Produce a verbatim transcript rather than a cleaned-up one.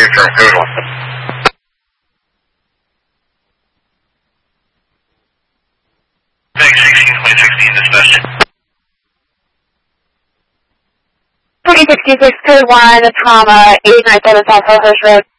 from code one. Thanks, sixteen point sixteen dispatch. twenty sixty-six code one, Tacoma, eight nine seven South Hillhurst Road.